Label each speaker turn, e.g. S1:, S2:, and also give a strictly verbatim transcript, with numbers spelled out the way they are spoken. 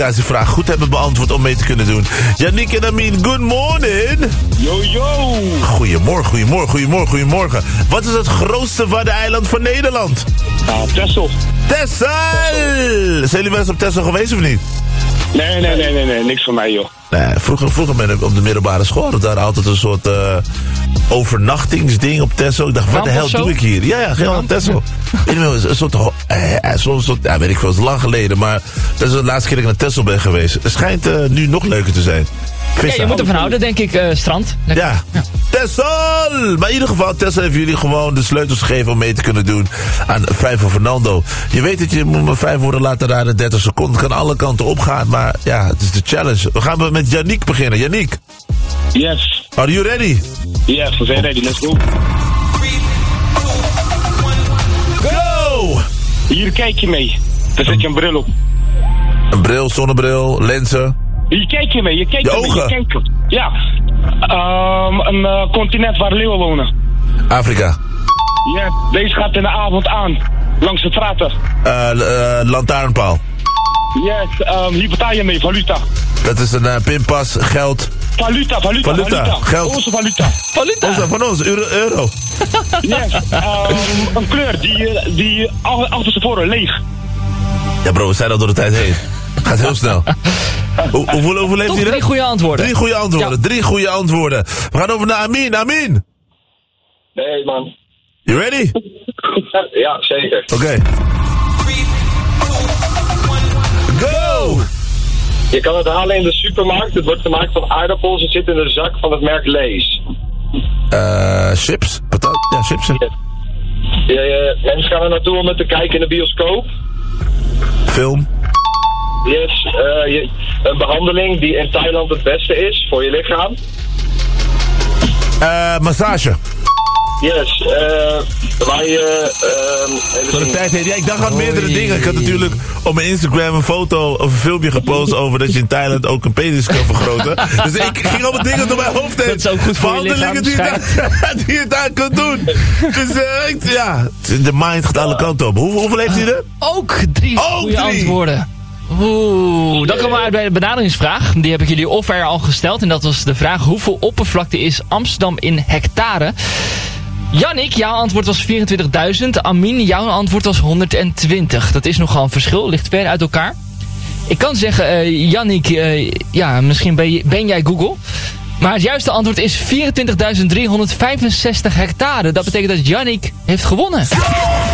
S1: vraag goed hebben beantwoord om mee te kunnen doen. Yannick en Amin, good morning.
S2: Yo, yo.
S1: Goedemorgen, goedemorgen, goedemorgen, goedemorgen. Wat is het grootste waddeneiland van Nederland?
S2: Uh, Texel.
S1: Texel! Zijn jullie wel eens op Texel geweest of niet?
S2: Nee, nee, nee, nee, nee, niks van mij, joh.
S1: Nee, vroeger, vroeger ben ik op de middelbare school. Dat daar altijd een soort uh, overnachtingsding op Texel. Ik dacht, wat de hel doe ik hier? Ja, ja, geen op Texel. Een soort, uh, een soort, ja, weet ik veel, het is lang geleden. Maar dat is de laatste keer dat ik naar Texel ben geweest. Het schijnt uh, nu nog leuker te zijn.
S3: Ja, je moet ervan houden, denk ik, uh, strand. Lekker.
S1: Ja. ja. Texel! Maar in ieder geval, Texel heeft jullie gewoon de sleutels gegeven om mee te kunnen doen aan Vrij voor Fernando. Je weet dat je moet maar vijf woorden laten raden, dertig seconden. Het kan alle kanten opgaan, maar ja, het is de challenge. We gaan met Yannick beginnen. Yannick.
S2: Yes.
S1: Are you ready?
S2: Yes, we zijn ready. Let's go.
S1: Go!
S2: Hier kijk je mee. Dan zet je een bril op.
S1: Een bril, zonnebril, lenzen.
S2: Hier kijk je mee, je kijkt
S1: je
S2: ermee,
S1: ogen.
S2: je kijkt. Ja. Um, een uh, continent waar leeuwen wonen.
S1: Afrika.
S2: Ja, yes. Deze gaat in de avond aan. Langs de straten.
S1: Uh, uh, lantaarnpaal.
S2: Yes, um, hier betaal je mee, valuta.
S1: Dat is een uh, pinpas, geld.
S2: Valuta, valuta,
S1: valuta.
S2: valuta.
S1: Geld.
S2: Onze valuta.
S3: Valuta?
S1: Onze, van ons, euro. euro.
S2: Yes, um, een kleur die, die achter tevoren leeg.
S1: Ja bro, we zijn al door de tijd heen. Gaat heel snel. Hoe, hoeveel, hoeveel heeft hij er?
S3: Drie goede antwoorden.
S1: Drie goede antwoorden, ja. drie goede antwoorden. We gaan over naar Amin. Amin!
S4: Nee, man.
S1: You ready?
S4: Ja, zeker.
S1: Oké. Okay. Go!
S4: Je kan het halen in de supermarkt. Het wordt gemaakt van aardappels. Het zit in de zak van het merk Lay's.
S1: Uh, chips? Patat? Ja, chips.
S4: Ja. Ja, ja, mensen gaan er naartoe om het te kijken in de bioscoop.
S1: Film?
S4: Yes, uh, je, een behandeling die in Thailand het beste is voor je lichaam.
S1: Uh, massage.
S4: Yes, uh, waar je... Uh,
S1: Door de tijd heen. Ja, ik dacht aan meerdere dingen. Ik had natuurlijk op mijn Instagram een foto of een filmpje gepost over dat je in Thailand ook een penis kan vergroten. Dus ik ging allemaal dingen door mijn hoofd heen.
S3: Dat is ook goed voor je lichaam.
S1: Die, die je daar kunt doen. Dus uh, ik, ja, de mind gaat alle kanten op. Hoe, hoeveel heeft hij er?
S3: Ook drie
S1: ook
S3: goede
S1: drie.
S3: antwoorden. Oeh, dan komen we uit bij de benaderingsvraag. Die heb ik jullie off-air al gesteld. En dat was de vraag: hoeveel oppervlakte is Amsterdam in hectare? Yannick, jouw antwoord was vierentwintigduizend. Amin, jouw antwoord was honderdtwintig. Dat is nogal een verschil, ligt ver uit elkaar. Ik kan zeggen, uh, Yannick, uh, ja, misschien ben, je, ben jij Google. Maar het juiste antwoord is vierentwintigduizend driehonderdvijfenzestig hectare. Dat betekent dat Yannick heeft gewonnen.